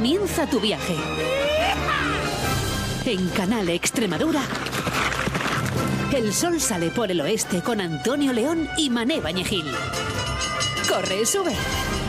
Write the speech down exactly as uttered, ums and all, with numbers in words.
Comienza tu viaje. En Canal Extremadura, el sol sale por el oeste con Antonio León y Mané Bañegil. ¡Corre, sube!